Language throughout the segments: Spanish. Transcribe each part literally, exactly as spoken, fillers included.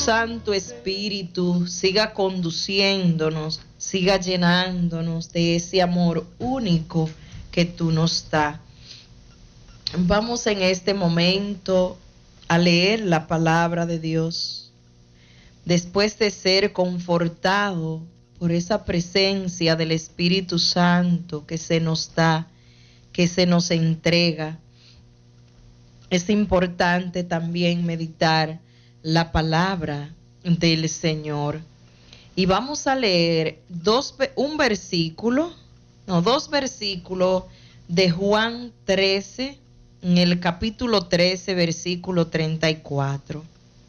Santo Espíritu siga conduciéndonos, siga llenándonos de ese amor único que tú nos das. Vamos en este momento a leer la palabra de Dios. Después de ser confortado por esa presencia del Espíritu Santo que se nos da, que se nos entrega, es importante también meditar la palabra del Señor. Y vamos a leer dos, un versículo, no, dos versículos de Juan trece, en el capítulo trece, versículo treinta y cuatro.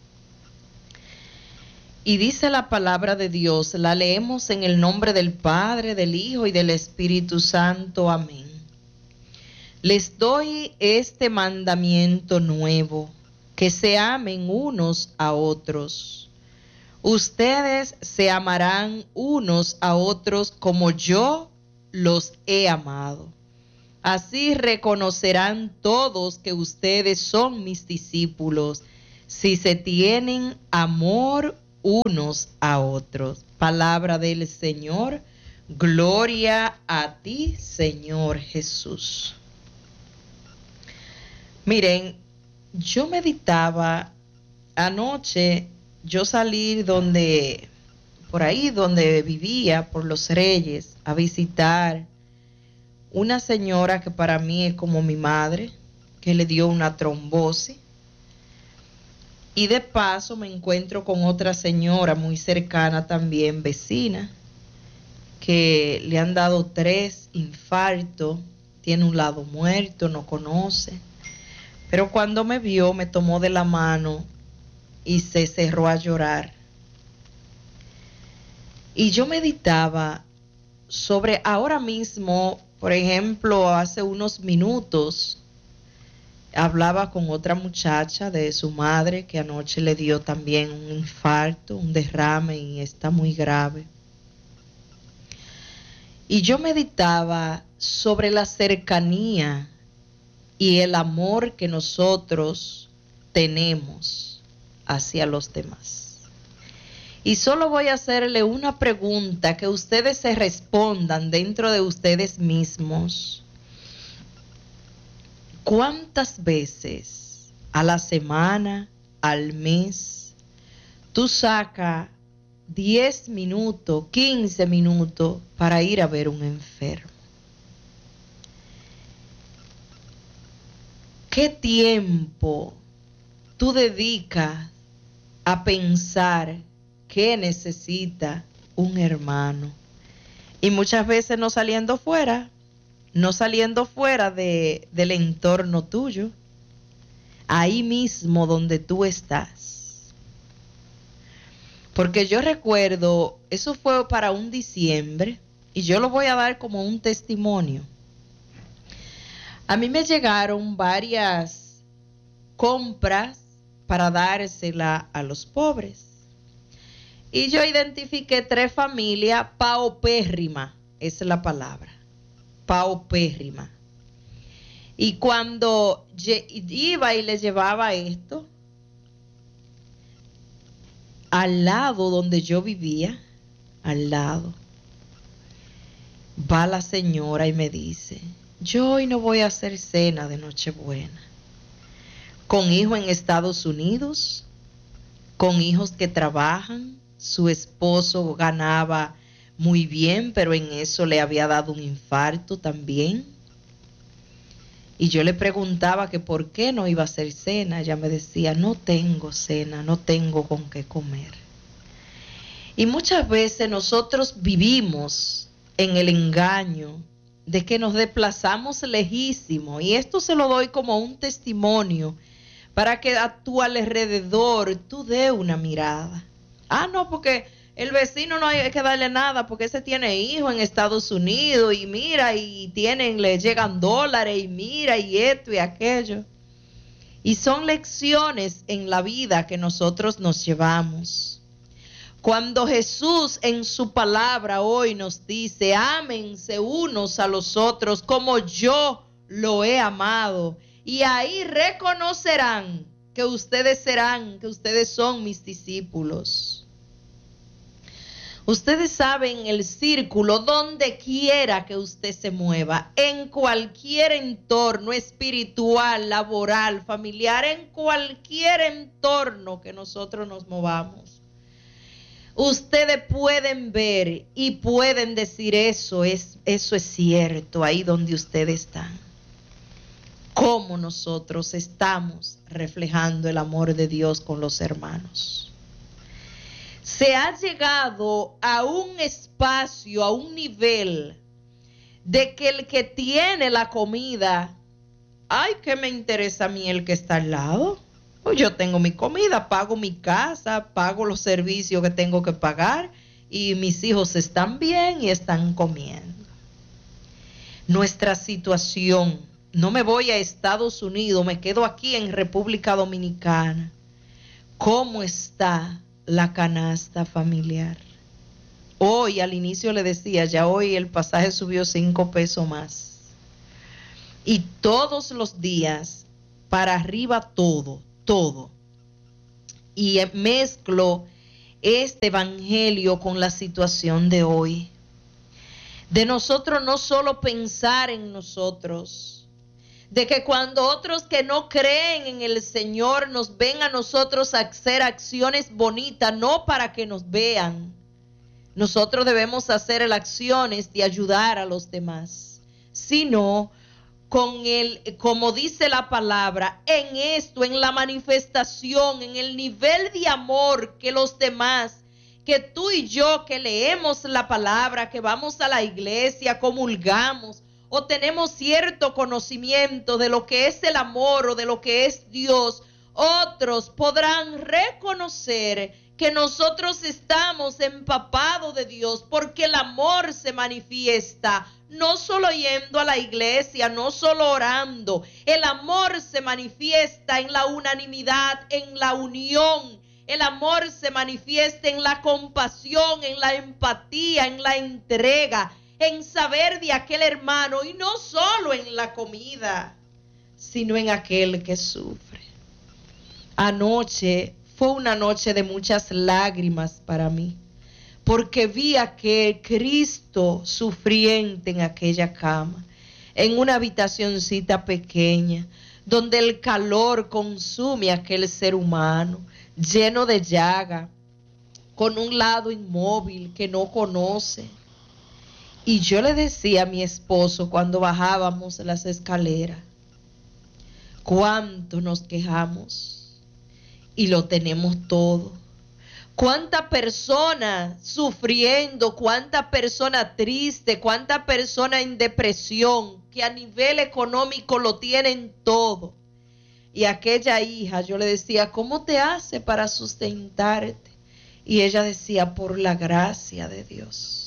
Y dice la palabra de Dios, la leemos en el nombre del Padre, del Hijo y del Espíritu Santo. Amén. Les doy este mandamiento nuevo, que se amen unos a otros. Ustedes se amarán unos a otros como yo los he amado. Así reconocerán todos que ustedes son mis discípulos, si se tienen amor unos a otros. Palabra del Señor. Gloria a ti, Señor Jesús. Miren, yo meditaba anoche, yo salí donde, por ahí donde vivía, por Los Reyes, a visitar una señora que para mí es como mi madre, que le dio una trombosis. Y de paso me encuentro con otra señora muy cercana también, vecina, que le han dado tres infartos, tiene un lado muerto, no conoce. Pero cuando me vio, me tomó de la mano y se cerró a llorar. Y yo meditaba sobre ahora mismo, por ejemplo, hace unos minutos, hablaba con otra muchacha de su madre que anoche le dio también un infarto, un derrame y está muy grave. Y yo meditaba sobre la cercanía y el amor que nosotros tenemos hacia los demás. Y solo voy a hacerle una pregunta que ustedes se respondan dentro de ustedes mismos. ¿Cuántas veces a la semana, al mes, tú sacas diez minutos, quince minutos para ir a ver un enfermo? ¿Qué tiempo tú dedicas a pensar qué necesita un hermano? Y muchas veces no saliendo fuera, no saliendo fuera de, del entorno tuyo, ahí mismo donde tú estás. Porque yo recuerdo, eso fue para un diciembre, y yo lo voy a dar como un testimonio. A mí me llegaron varias compras para dársela a los pobres. Y yo identifiqué tres familias paupérrimas, esa es la palabra, paupérrima. Y cuando iba y les llevaba esto, al lado donde yo vivía, al lado, va la señora y me dice: yo hoy no voy a hacer cena de Nochebuena. Con hijos en Estados Unidos, con hijos que trabajan, su esposo ganaba muy bien, pero en eso le había dado un infarto también. Y yo le preguntaba que por qué no iba a hacer cena. Ella me decía: no tengo cena, no tengo con qué comer. Y muchas veces nosotros vivimos en el engaño de que nos desplazamos lejísimo, y esto se lo doy como un testimonio para que a tu alrededor tú dé una mirada. Ah, no, porque el vecino no hay que darle nada porque ese tiene hijos en Estados Unidos y mira, y tienen, le llegan dólares y mira, y esto y aquello. Y son lecciones en la vida que nosotros nos llevamos. Cuando Jesús en su palabra hoy nos dice: ámense unos a los otros como yo lo he amado. Y ahí reconocerán que ustedes serán, que ustedes son mis discípulos. Ustedes saben el círculo, donde quiera que usted se mueva, en cualquier entorno espiritual, laboral, familiar, en cualquier entorno que nosotros nos movamos. Ustedes pueden ver y pueden decir eso es, eso es cierto, ahí donde ustedes están. Cómo nosotros estamos reflejando el amor de Dios con los hermanos. Se ha llegado a un espacio, a un nivel de que el que tiene la comida, ay, ¿qué me interesa a mí el que está al lado? Pues yo tengo mi comida, pago mi casa, pago los servicios que tengo que pagar y mis hijos están bien y están comiendo. Nuestra situación, no me voy a Estados Unidos, me quedo aquí en República Dominicana. ¿Cómo está la canasta familiar? Hoy al inicio le decía, ya hoy el pasaje subió cinco pesos más. Y todos los días, para arriba todo, todo. Y mezclo este evangelio con la situación de hoy. De nosotros no solo pensar en nosotros, de que cuando otros que no creen en el Señor nos ven a nosotros a hacer acciones bonitas, no para que nos vean. Nosotros debemos hacer acciones de ayudar a los demás, sino con el, como dice la palabra, en esto, en la manifestación, en el nivel de amor que los demás, que tú y yo que leemos la palabra, que vamos a la iglesia, comulgamos, o tenemos cierto conocimiento de lo que es el amor o de lo que es Dios, otros podrán reconocer que nosotros estamos empapados de Dios, porque el amor se manifiesta no solo yendo a la iglesia, no solo orando. El amor se manifiesta en la unanimidad, en la unión. El amor se manifiesta en la compasión, en la empatía, en la entrega, en saber de aquel hermano, y no solo en la comida, sino en aquel que sufre. Anoche fue una noche de muchas lágrimas para mí, porque vi a aquel Cristo sufriente en aquella cama, en una habitacioncita pequeña, donde el calor consume a aquel ser humano, lleno de llaga, con un lado inmóvil que no conoce. Y yo le decía a mi esposo cuando bajábamos las escaleras, cuánto nos quejamos y lo tenemos todo. Cuánta persona sufriendo, cuánta persona triste, cuánta persona en depresión, que a nivel económico lo tienen todo. Y aquella hija, yo le decía, ¿cómo te hace para sustentarte? Y ella decía, por la gracia de Dios.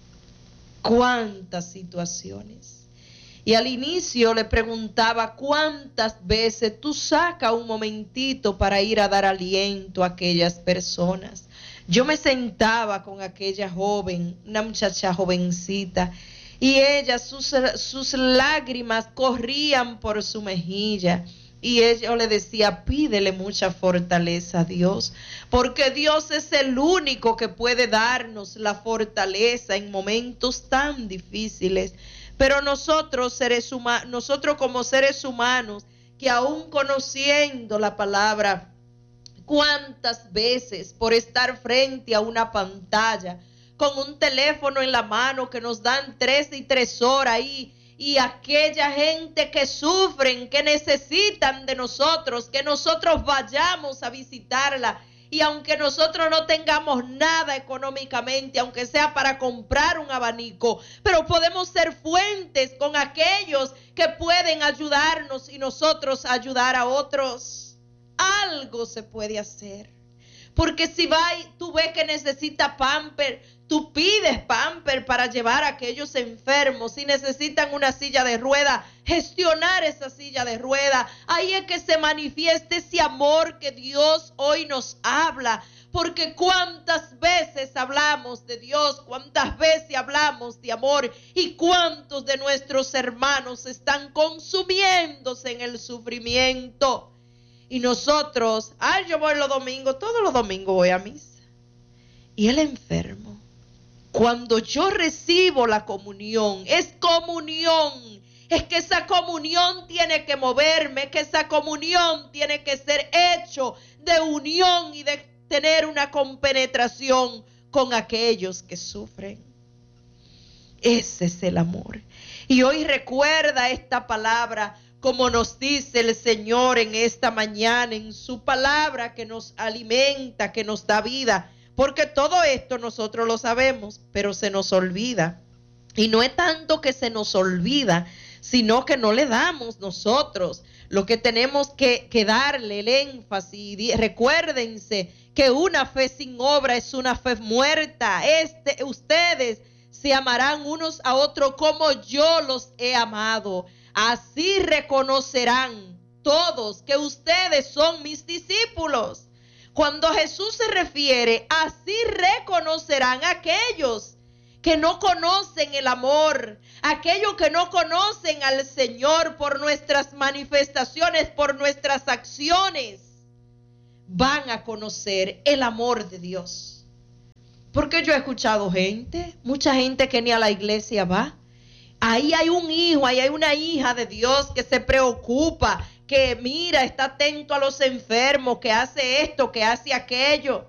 Cuántas situaciones. Y al inicio le preguntaba, ¿cuántas veces tú sacas un momentito para ir a dar aliento a aquellas personas? Yo me sentaba con aquella joven, una muchacha jovencita, y ella, sus, sus lágrimas corrían por su mejilla. Y ella le decía, pídele mucha fortaleza a Dios, porque Dios es el único que puede darnos la fortaleza en momentos tan difíciles. Pero nosotros, seres humanos, nosotros como seres humanos, que aún conociendo la palabra, cuántas veces por estar frente a una pantalla, con un teléfono en la mano que nos dan tres y tres horas ahí, y aquella gente que sufren, que necesitan de nosotros, que nosotros vayamos a visitarla. Y aunque nosotros no tengamos nada económicamente, aunque sea para comprar un abanico, pero podemos ser fuentes con aquellos que pueden ayudarnos y nosotros ayudar a otros. Algo se puede hacer. Porque si va y tú ves que necesita pamper, tú pides pamper para llevar a aquellos enfermos. Si necesitan una silla de rueda, gestionar esa silla de rueda. Ahí es que se manifiesta ese amor que Dios hoy nos habla. Porque cuántas veces hablamos de Dios, cuántas veces hablamos de amor, y cuántos de nuestros hermanos están consumiéndose en el sufrimiento. Y nosotros, ay, yo voy los domingos, todos los domingos voy a misa. Y el enfermo, cuando yo recibo la comunión, es comunión. Es que esa comunión tiene que moverme, que esa comunión tiene que ser hecho de unión y de tener una compenetración con aquellos que sufren. Ese es el amor. Y hoy recuerda esta palabra, como nos dice el Señor en esta mañana, en su palabra que nos alimenta, que nos da vida. Porque todo esto nosotros lo sabemos, pero se nos olvida. Y no es tanto que se nos olvida, sino que no le damos nosotros lo que tenemos que, que darle el énfasis. Recuérdense que una fe sin obra es una fe muerta. Este, ustedes se amarán unos a otros como yo los he amado. Así reconocerán todos que ustedes son mis discípulos. Cuando Jesús se refiere, así reconocerán aquellos que no conocen el amor, aquellos que no conocen al Señor por nuestras manifestaciones, por nuestras acciones, van a conocer el amor de Dios. Porque yo he escuchado gente, mucha gente que ni a la iglesia va. Ahí hay un hijo, ahí hay una hija de Dios que se preocupa, que mira, está atento a los enfermos, que hace esto, que hace aquello.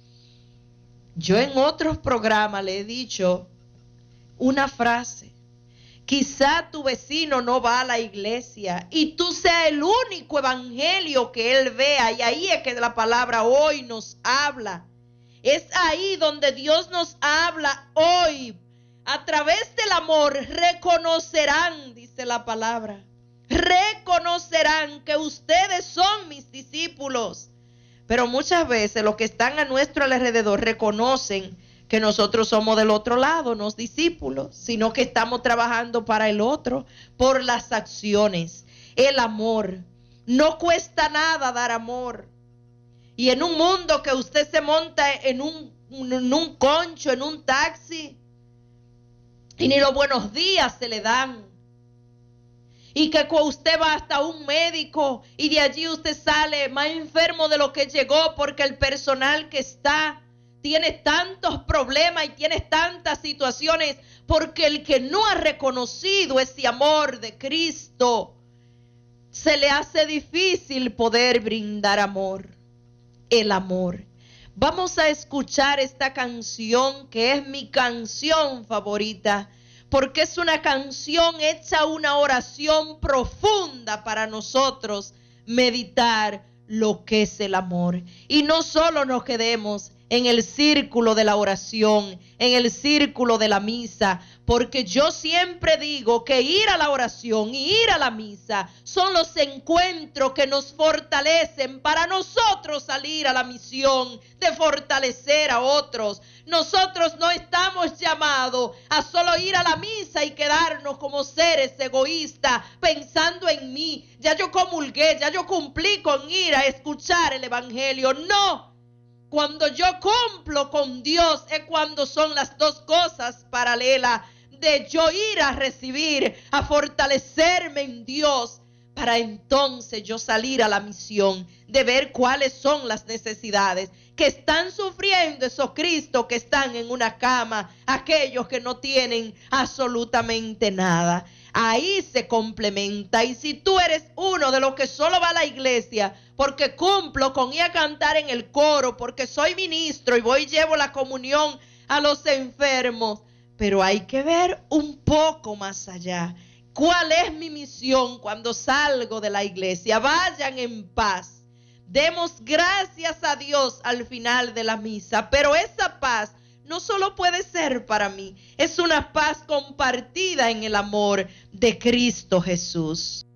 Yo en otros programas le he dicho una frase. Quizá tu vecino no va a la iglesia y tú seas el único evangelio que él vea. Y ahí es que la palabra hoy nos habla. Es ahí donde Dios nos habla hoy. A través del amor reconocerán, dice la palabra. Reconocerán que ustedes son mis discípulos. Pero muchas veces los que están a nuestro alrededor reconocen que nosotros somos del otro lado, no discípulos, sino que estamos trabajando para el otro por las acciones. El amor. No cuesta nada dar amor. Y en un mundo que usted se monta en un, en un concho, en un taxi, y ni los buenos días se le dan. Y que cuando usted va hasta un médico y de allí usted sale más enfermo de lo que llegó porque el personal que está tiene tantos problemas y tiene tantas situaciones porque el que no ha reconocido ese amor de Cristo, se le hace difícil poder brindar amor. El amor. Vamos a escuchar esta canción que es mi canción favorita, porque es una canción hecha una oración profunda para nosotros meditar lo que es el amor. Y no solo nos quedemos en el círculo de la oración, en el círculo de la misa, porque yo siempre digo que ir a la oración y ir a la misa son los encuentros que nos fortalecen para nosotros salir a la misión de fortalecer a otros. Nosotros no estamos llamados a solo ir a la misa y quedarnos como seres egoístas pensando en mí. Ya yo comulgué, ya yo cumplí con ir a escuchar el evangelio. No. Cuando yo cumplo con Dios es cuando son las dos cosas paralelas de yo ir a recibir, a fortalecerme en Dios, para entonces yo salir a la misión de ver cuáles son las necesidades que están sufriendo esos Cristos que están en una cama, aquellos que no tienen absolutamente nada. Ahí se complementa. Y si tú eres uno de los que solo va a la iglesia porque cumplo con ir a cantar en el coro, porque soy ministro y voy y llevo la comunión a los enfermos, pero hay que ver un poco más allá. ¿Cuál es mi misión cuando salgo de la iglesia? Vayan en paz. Demos gracias a Dios al final de la misa, pero esa paz no solo puede ser para mí, es una paz compartida en el amor de Cristo Jesús.